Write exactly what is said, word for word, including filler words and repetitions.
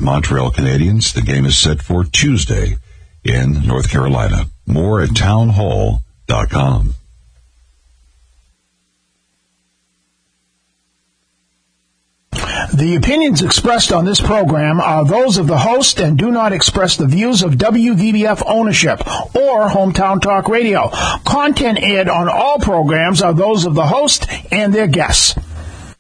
Montreal Canadiens. The game is set for Tuesday in North Carolina. More at town hall dot com. The opinions expressed on this program are those of the host and do not express the views of W V B F ownership or Hometown Talk Radio. Content aired on all programs are those of the host and their guests.